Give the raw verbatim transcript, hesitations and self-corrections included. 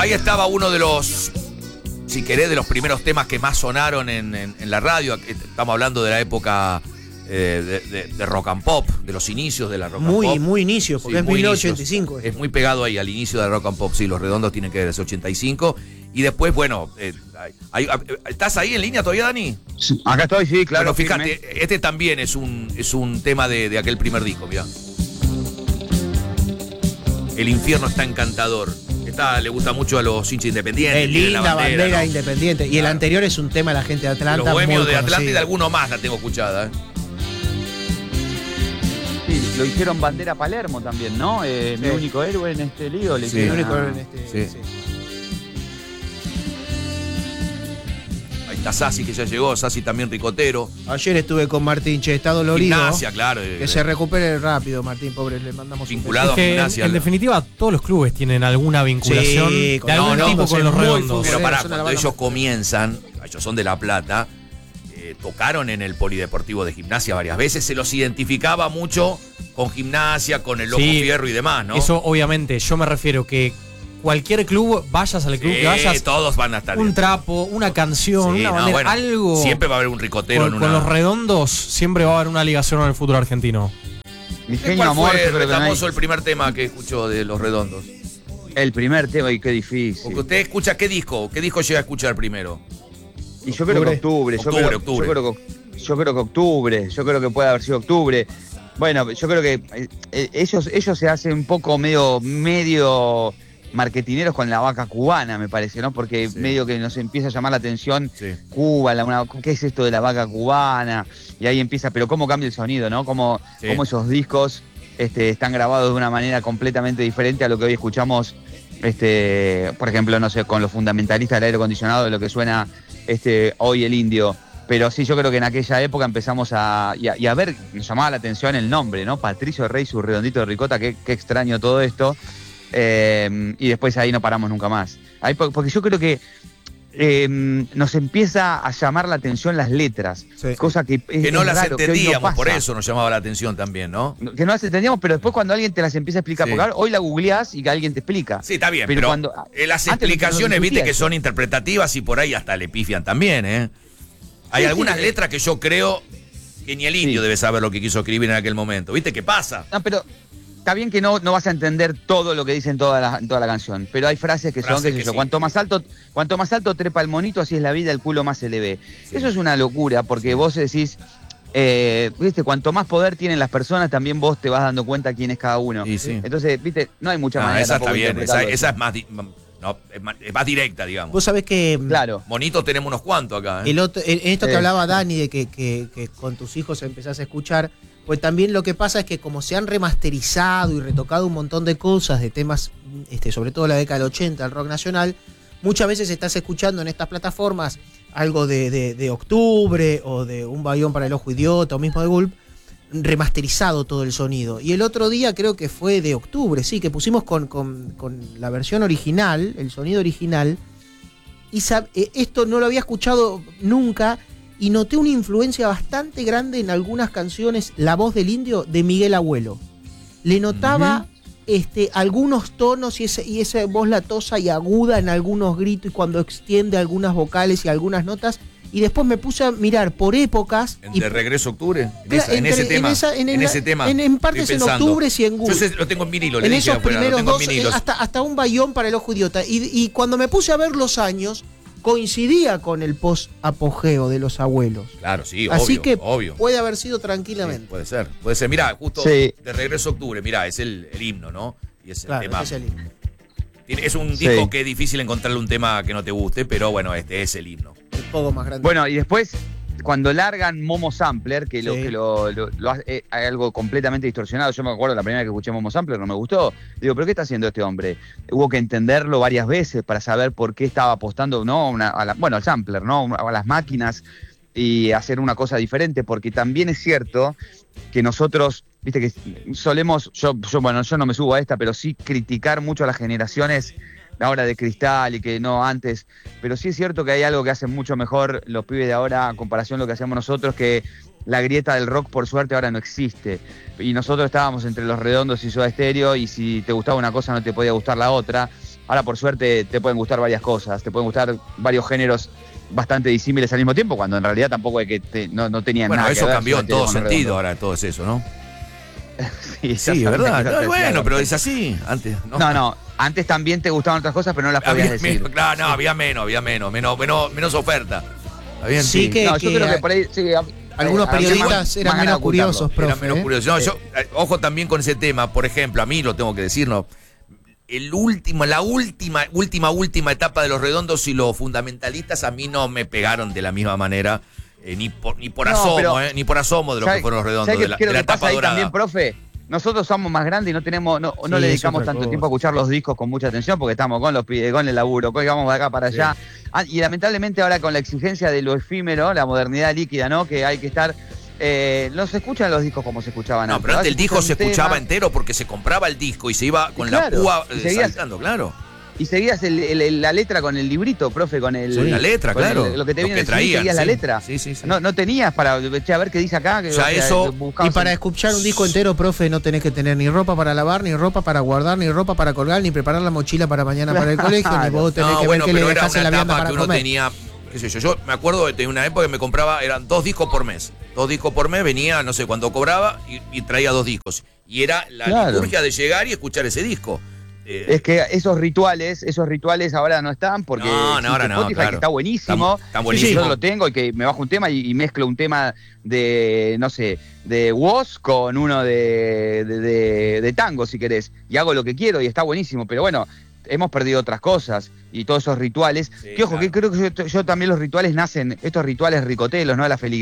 Ahí estaba uno de los, si querés, de los primeros temas que más sonaron en, en, en la radio. Estamos hablando de la época eh, de, de, de rock and pop, de los inicios de la rock muy, and pop. Muy inicios, porque sí, es mil novecientos ochenta y cinco. Es muy pegado ahí al inicio de la rock and pop, sí, Los Redondos tienen que ver ese ochenta y cinco. Y después, bueno, eh, hay, hay, ¿estás ahí en línea todavía, Dani? Sí, acá estoy, sí, claro. Bueno, fíjate, firme. este también es un, es un tema de, de aquel primer disco, mirá. El infierno está encantador. Esta le gusta mucho a los hinchas independientes. Es linda la bandera, bandera ¿no? Independiente. Y claro. El anterior es un tema de la gente de Atlanta. Los bohemios de conocido. Atlanta y de alguno más la tengo escuchada. ¿eh? Sí, lo hicieron bandera Palermo también, ¿no? Eh, Sí. Mi único héroe en este lío. Le Sí. hicieron El único a- en este, Sí. sí. Ahí está Sassi, que ya llegó. Sassi también ricotero. Ayer estuve con Martín, che, está dolorido. Gimnasia, claro. Que se recupere rápido, Martín, pobre, le mandamos Vinculado un a beso. Es que, Gimnasia. en definitiva, todos los clubes tienen alguna vinculación Sí, con de los algún redondos, tipo con es los muy redondos. Pero pará, Son una cuando banda ellos más- comienzan, ellos son de La Plata, eh, tocaron en el Polideportivo de Gimnasia varias veces, se los identificaba mucho con Gimnasia, con el Loco Sí, Fierro y demás, ¿no? Eso, obviamente, yo me refiero que cualquier club, vayas al club Sí, que vayas, todos van a estar un bien. trapo, una canción, Sí, una no, bandera, bueno, algo. Siempre va a haber un ricotero con, en con una... los redondos, siempre va a haber una ligación con el fútbol argentino. Mi ¿Cuál genio amor, fue, yo creo que no hay- Retamoso, el primer tema que escuchó de Los Redondos? el primer tema, y qué difícil. Porque usted escucha, ¿qué disco? ¿Qué disco llega a escuchar primero? Y yo creo que octubre, yo Octubre, creo, octubre. Yo, creo que, yo creo que octubre, yo creo que puede haber sido octubre. Bueno, yo creo que eh, eh, ellos, ellos se hacen un poco medio, medio marketineros con la vaca cubana, me parece, ¿no? Porque Sí. medio que nos empieza a llamar la atención Sí. Cuba, la, una- ¿qué es esto de la vaca cubana? Y ahí empieza, pero cómo cambia el sonido, ¿no? Cómo, Sí. cómo esos discos este, están grabados de una manera completamente diferente a lo que hoy escuchamos, este, por ejemplo, no sé, con los fundamentalistas del aire acondicionado, de lo que suena este, hoy el indio. Pero sí, yo creo que en aquella época empezamos a, y a, y a ver, nos llamaba la atención el nombre, ¿no? Patricio Rey, su redondito de ricota, qué, qué extraño todo esto. Eh, y después ahí no paramos nunca más. Ahí, por- porque yo creo que eh, nos empieza a llamar la atención las letras, Sí. cosa que, es, Que no es las raro, que hoy no entendíamos, por pasa. eso nos llamaba la atención también, ¿no? Que no las entendíamos, pero después cuando alguien te las empieza a explicar, Sí. porque ahora hoy la googleás y que alguien te explica. Sí, está bien, Pero pero, cuando- eh, las antes no- explicaciones, no viste, discutía que eso. son interpretativas y por ahí hasta le pifian también, ¿eh? Hay Sí, algunas sí. letras que yo creo que ni el indio Sí. debe saber lo que quiso escribir en aquel momento. ¿Viste qué pasa? No, pero está bien que no, no vas a entender todo lo que dice en toda la, en toda la canción, pero hay frases que Frases son, qué sé que yo, sí. cuanto más alto, cuanto más alto trepa el monito, así es la vida, el culo más se le ve. Sí. Eso es una locura, porque vos decís, eh, viste, cuanto más poder tienen las personas, también vos te vas dando cuenta quién es cada uno. Y sí. Entonces, viste, no hay mucha Ah, manera esa está tampoco de bien, esa, interpretarlo esa eso. es más, di- no, es más, es más directa, digamos. Vos sabés que mm, Claro. Monitos tenemos unos cuantos acá, ¿eh? el otro, en esto que Sí. hablaba Dani, de que, que- que con tus hijos empezás a escuchar, pues también lo que pasa es que como se han remasterizado y retocado un montón de cosas, de temas, este, sobre todo la década del ochenta, el rock nacional, muchas veces estás escuchando en estas plataformas algo de, de- de Octubre o de Un Bayón para el Ojo Idiota o mismo de Gulp, remasterizado todo el sonido. Y el otro día creo que fue de Octubre, sí, que pusimos con, con- con la versión original, el sonido original, y sab- eh, esto no lo había escuchado nunca y noté una influencia bastante grande en algunas canciones, La Voz del Indio, de Miguel Abuelo. Le notaba este, algunos tonos y, ese, y esa voz latosa y aguda en algunos gritos y cuando extiende algunas vocales y algunas notas. Y después me puse a mirar por épocas. En y, De Regreso a Octubre, en, Claro, esa- en entre- ese tema, en, esa- en el- ese tema. en- en partes estoy en pensando. Octubre y en Gulp. Yo sé, lo tengo en vinilo, le En dije esos afuera, lo primeros tengo en dos, vinilo. eh, hasta, hasta Un Bayón para el Ojo Idiota. Y, y cuando me puse a ver los años, coincidía con el post-apogeo de Los Abuelos. Claro, sí, Así obvio, que obvio. puede haber sido Sí, tranquilamente. puede ser, puede ser. Mirá, justo Sí. De Regreso a Octubre, mirá, es el, el himno, ¿no? Y es el Claro, tema. ese es el himno. Tiene- Es un Sí. disco que es difícil encontrarle un tema que no te guste, pero bueno, este es el himno. El poco más grande. Bueno, y después, cuando largan Momo Sampler, que lo Sí. que lo, lo- lo hace- eh, hay algo completamente distorsionado. Yo me acuerdo la primera vez que escuché Momo Sampler, no me gustó. Digo, ¿pero qué está haciendo este hombre? Hubo que entenderlo varias veces para saber por qué estaba apostando, ¿no? Una- a la- bueno, al sampler, ¿no? A las máquinas y hacer una cosa diferente, porque también es cierto que nosotros, viste que solemos, yo, yo bueno, yo no me subo a esta, pero sí criticar mucho a las generaciones ahora de cristal y que no antes, pero sí es cierto que hay algo que hacen mucho mejor los pibes de ahora a comparación de lo que hacíamos nosotros, que la grieta del rock por suerte ahora no existe, y nosotros estábamos entre Los Redondos y Soda Stereo, y si te gustaba una cosa no te podía gustar la otra. Ahora, por suerte, te pueden gustar varias cosas, te pueden gustar varios géneros bastante disímiles al mismo tiempo, cuando en realidad tampoco es que te, no, no tenían Bueno, nada eso que ver. cambió en todo solamente sentido, Redondo. ahora todo es eso, ¿no? Sí, Sí, ¿verdad? exactamente. No, bueno, pero es así. Antes, ¿no? No, no, antes también te gustaban otras cosas, pero no las podías Había decir. menos, claro, no, había menos, había menos, menos, menos, menos oferta. ¿Está bien? Sí, que- No, yo creo que por ahí, sí, a- Algunos a- a- periodistas más eran ganas menos de curiosos, ocultarlo. Era profe. menos ¿eh? curioso. No, yo, eh, ojo también con ese tema. Por ejemplo, a mí lo tengo que decir, ¿no? El último, la última, última, última etapa de los redondos y los fundamentalistas a mí no me pegaron de la misma manera, eh, ni por, ni por No, asomo, pero- eh, ni por asomo de lo ¿Sabe- que fueron los redondos, ¿sabe de qué la, creo de la que pasa etapa ahí dorada. también, profe? Nosotros somos más grandes y no tenemos, no, no Sí, le es dedicamos otra tanto cosa. tiempo a escuchar los discos con mucha atención porque estamos con los pibes, con el laburo, con vamos de acá para allá. Ah, y lamentablemente ahora con la exigencia de lo efímero, la modernidad líquida, ¿no? Que hay que estar. Eh, no se escuchan los discos como se escuchaban No, antes. pero Ahora antes el disco se escucha un escuchaba tema entero porque se compraba el disco y se iba con claro, la púa y eh, seguías- saltando, claro. Y seguías el- el- el- la letra con el librito, profe, con el. Sí, la letra, con el- claro. lo que te Lo viene que en el C D, traían, seguías la sí. letra. Sí, sí, sí. No, no tenías para. Che, a ver qué dice acá. Que, O sea, eso- buscabas Y para en- escuchar un disco entero, profe, no tenés que tener ni ropa para lavar, ni ropa para guardar, ni ropa para colgar, ni preparar la mochila para mañana para el colegio, ni Claro. vos tenés No, que bueno, ver qué le pero era dejás en una la vianda etapa para que uno comer. tenía, qué sé yo, yo me acuerdo de una época que me compraba, eran dos discos por mes. Dos discos por mes, venía, no sé cuándo cobraba y, y traía dos discos. Y era la Claro. liturgia de llegar y escuchar ese disco. Eh, Es que esos rituales, esos rituales ahora no están porque No, no, existe ahora no, Spotify, claro. que está buenísimo. Está- está Sí, buenísimo. yo lo tengo y que me bajo un tema y, y mezclo un tema de, no sé, de Woz con uno de, de, de- de tango, si querés. Y hago lo que quiero y está buenísimo. Pero bueno, hemos perdido otras cosas y todos esos rituales. Sí, que ojo, claro. que creo que yo, yo también los rituales nacen, estos rituales ricotelos, ¿no? La felicidad.